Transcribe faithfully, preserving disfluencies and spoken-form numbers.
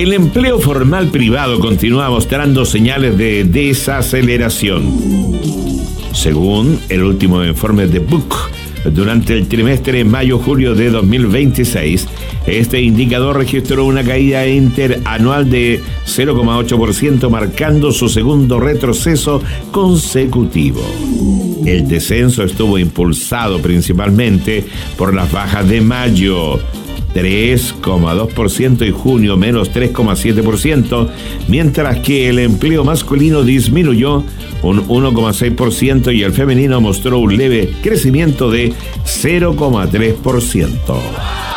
El empleo formal privado continúa mostrando señales de desaceleración. Según el último informe de B U C, durante el trimestre mayo-julio de dos mil veintiséis, este indicador registró una caída interanual de cero coma ocho por ciento, marcando su segundo retroceso consecutivo. El descenso estuvo impulsado principalmente por las bajas de mayo, tres coma dos por ciento, y junio, menos tres coma siete por ciento, mientras que el empleo masculino disminuyó un uno coma seis por ciento y el femenino mostró un leve crecimiento de cero coma tres por ciento.